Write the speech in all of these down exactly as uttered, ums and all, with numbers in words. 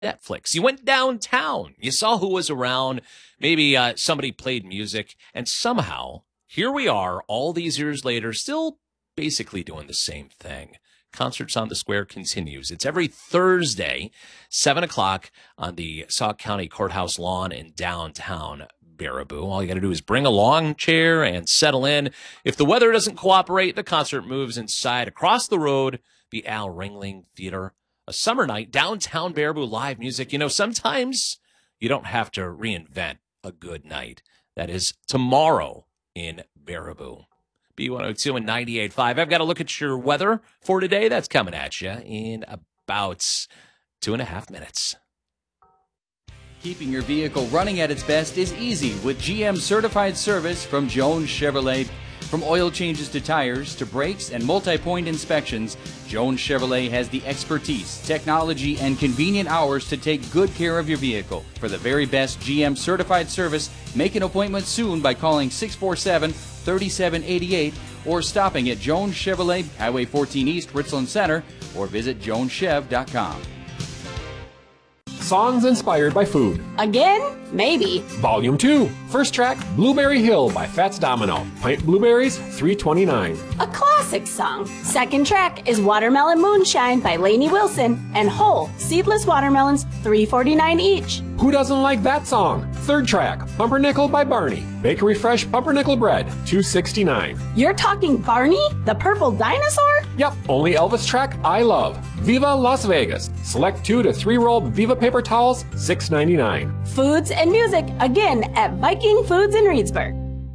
Netflix. You went downtown. You saw who was around. Maybe uh, somebody played music. And somehow, here we are all these years later, still basically doing the same thing. Concerts on the Square continues. It's every Thursday, seven o'clock on the Sauk County Courthouse lawn in downtown Baraboo. All you got to do is bring a lawn chair and settle in. If the weather doesn't cooperate, the concert moves inside across the road, the Al Ringling Theater. A summer night, downtown Baraboo, live music. You know, sometimes you don't have to reinvent a good night. That is tomorrow in Baraboo. B one oh two and ninety-eight point five. I've got to look at your weather for today. That's coming at you in about two and a half minutes. Keeping your vehicle running at its best is easy with G M certified service from Jones Chevrolet. From oil changes to tires to brakes and multi-point inspections, Jones Chevrolet has the expertise, technology, and convenient hours to take good care of your vehicle. For the very best G M certified service, make an appointment soon by calling six four seven, three seven eight eight or stopping at Jones Chevrolet, Highway fourteen East, Richland Center, or visit jones chev dot com. Songs inspired by food. Again? Maybe. Volume two. First track, Blueberry Hill by Fats Domino. Pint blueberries, three twenty-nine. A classic song. Second track is Watermelon Moonshine by Lainey Wilson and whole seedless watermelons, three forty-nine each. Who doesn't like that song? Third track, Pumpernickel by Barney. Bakery Fresh Pumpernickel Bread, two sixty-nine. You're talking Barney, the purple dinosaur? Yep, only Elvis track I love. Viva Las Vegas. Select two to three roll Viva paper towels, six ninety-nine. Foods and music, again at Viking Foods in Reedsburg.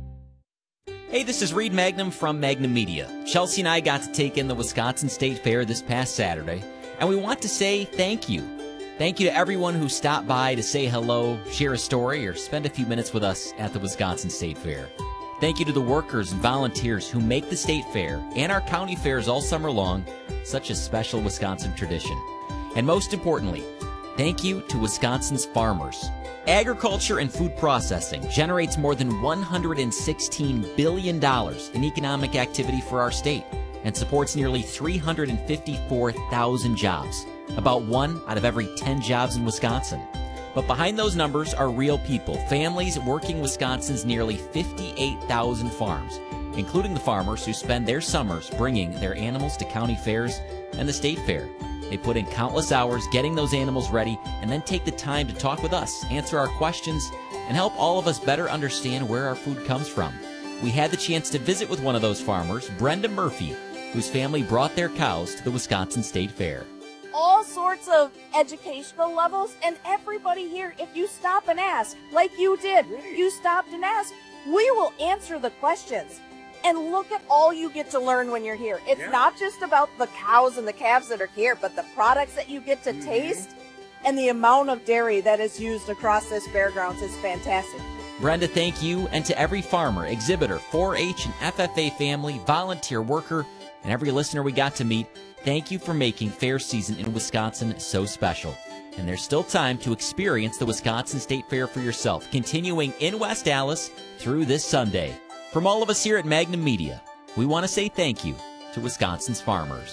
Hey, this is Reed Magnum from Magnum Media. Chelsea and I got to take in the Wisconsin State Fair this past Saturday, and we want to say thank you. Thank you to everyone who stopped by to say hello, share a story, or spend a few minutes with us at the Wisconsin State Fair. Thank you to the workers and volunteers who make the State Fair and our county fairs all summer long such a special Wisconsin tradition. And most importantly, thank you to Wisconsin's farmers. Agriculture and food processing generates more than one hundred sixteen billion dollars in economic activity for our state and supports nearly three hundred fifty-four thousand jobs, about one out of every ten jobs in Wisconsin. But behind those numbers are real people, families working Wisconsin's nearly fifty-eight thousand farms, including the farmers who spend their summers bringing their animals to county fairs and the state fair. They put in countless hours getting those animals ready and then take the time to talk with us, answer our questions, and help all of us better understand where our food comes from. We had the chance to visit with one of those farmers, Brenda Murphy, whose family brought their cows to the Wisconsin State Fair. All sorts of educational levels, and everybody here, if you stop and ask, like you did, you stopped and asked, we will answer the questions. And look at all you get to learn when you're here. It's yeah. not just about the cows and the calves that are here, but the products that you get to mm-hmm. taste and the amount of dairy that is used across this fairgrounds is fantastic. Brenda, thank you, and to every farmer, exhibitor, four H and F F A family, volunteer worker, and every listener we got to meet, thank you for making fair season in Wisconsin so special. And there's still time to experience the Wisconsin State Fair for yourself, continuing in West Allis through this Sunday. From all of us here at Magnum Media, we want to say thank you to Wisconsin's farmers.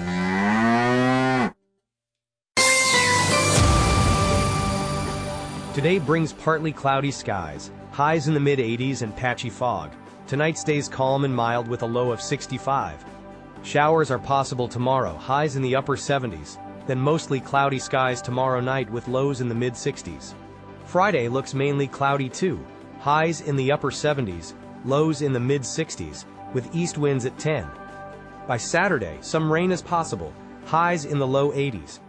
Today brings partly cloudy skies, highs in the mid eighties and patchy fog. Tonight stays calm and mild with a low of sixty-five. Showers are possible tomorrow, highs in the upper seventies, then mostly cloudy skies tomorrow night with lows in the mid sixties. Friday looks mainly cloudy too, highs in the upper seventies, lows in the mid sixties, with east winds at ten. By Saturday, some rain is possible, highs in the low eighties.